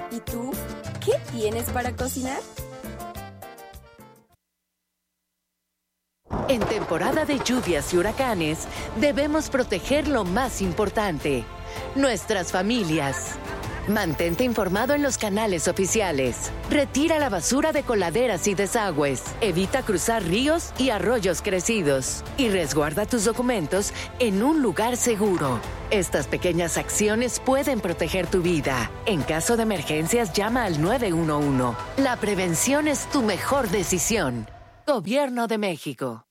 ¿Y tú? ¿Qué tienes para cocinar? En temporada de lluvias y huracanes, debemos proteger lo más importante, nuestras familias. Mantente informado en los canales oficiales. Retira la basura de coladeras y desagües. Evita cruzar ríos y arroyos crecidos. Y resguarda tus documentos en un lugar seguro. Estas pequeñas acciones pueden proteger tu vida. En caso de emergencias, llama al 911. La prevención es tu mejor decisión. Gobierno de México.